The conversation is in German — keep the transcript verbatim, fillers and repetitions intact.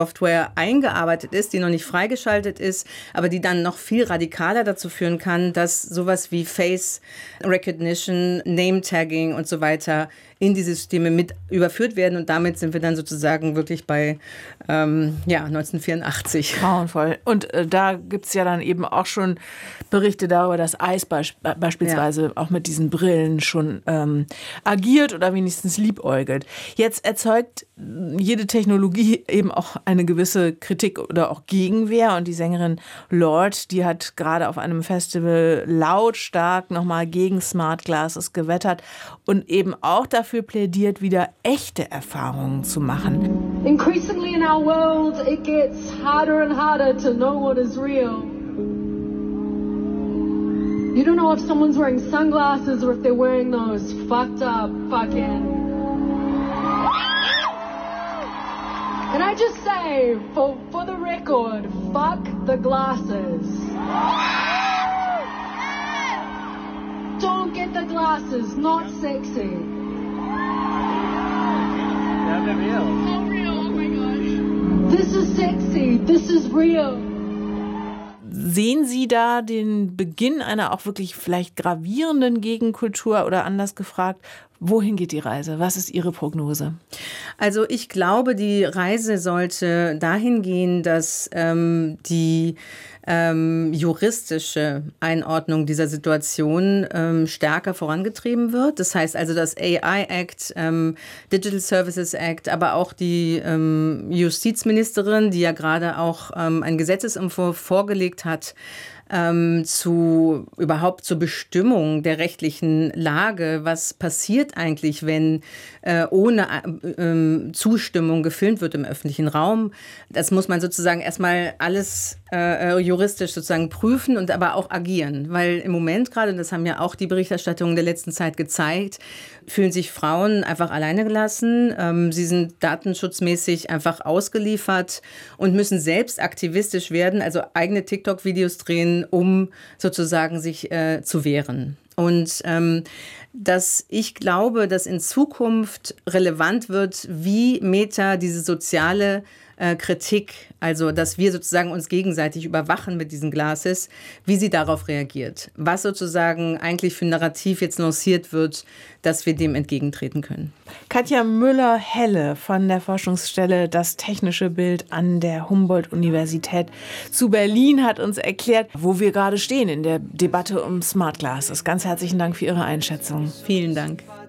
Software eingearbeitet ist, die noch nicht freigeschaltet ist, aber die dann noch viel radikaler dazu führen kann, dass sowas wie Face Recognition, Name Tagging und so weiter in die Systeme mit überführt werden. Und damit sind wir dann sozusagen wirklich bei ähm, ja, neunzehnhundertvierundachtzig. Grauenvoll. Und äh, da gibt es ja dann eben auch schon Berichte darüber, dass ICE beisp- beispielsweise ja. auch mit diesen Brillen schon ähm, agiert oder wenigstens liebäugelt. Jetzt erzeugt jede Technologie eben auch eine gewisse Kritik oder auch Gegenwehr. Und die Sängerin Lorde, die hat gerade auf einem Festival lautstark nochmal gegen Smart Glasses gewettert und eben auch dafür plädiert, wieder echte Erfahrungen zu machen. Increasingly in our world, it gets harder and harder to know what is real. You don't know if someone's wearing sunglasses or if they're wearing those fucked up fucking... And I just say, for, for the record, fuck the glasses. Don't get the glasses, not sexy. Yeah, they're real. So real, oh my gosh. This is sexy, this is real. Sehen Sie da den Beginn einer auch wirklich vielleicht gravierenden Gegenkultur oder anders gefragt, wohin geht die Reise? Was ist Ihre Prognose? Also ich glaube, die Reise sollte dahin gehen, dass ähm, die ähm, juristische Einordnung dieser Situation ähm, stärker vorangetrieben wird. Das heißt also das A I Act, ähm, Digital Services Act, aber auch die ähm, Justizministerin, die ja gerade auch ähm, einen Gesetzesentwurf vorgelegt hat, Ähm, zu überhaupt zur Bestimmung der rechtlichen Lage, was passiert eigentlich, wenn äh, ohne äh, Zustimmung gefilmt wird im öffentlichen Raum. Das muss man sozusagen erstmal alles äh, juristisch sozusagen prüfen und aber auch agieren, weil im Moment gerade, und das haben ja auch die Berichterstattungen der letzten Zeit gezeigt, fühlen sich Frauen einfach alleine gelassen. Ähm, sie sind datenschutzmäßig einfach ausgeliefert und müssen selbst aktivistisch werden, also eigene TikTok-Videos drehen, um sozusagen sich äh, zu wehren. Und ähm, dass ich glaube, dass in Zukunft relevant wird, wie Meta diese soziale äh, Kritik, also dass wir sozusagen uns gegenseitig überwachen mit diesen Glasses, wie sie darauf reagiert. Was sozusagen eigentlich für ein Narrativ jetzt lanciert wird, dass wir dem entgegentreten können. Katja Müller-Helle von der Forschungsstelle Das technische Bild an der Humboldt-Universität zu Berlin hat uns erklärt, wo wir gerade stehen in der Debatte um Smart Glasses. Ganz herzlichen Dank für Ihre Einschätzung. Vielen Dank.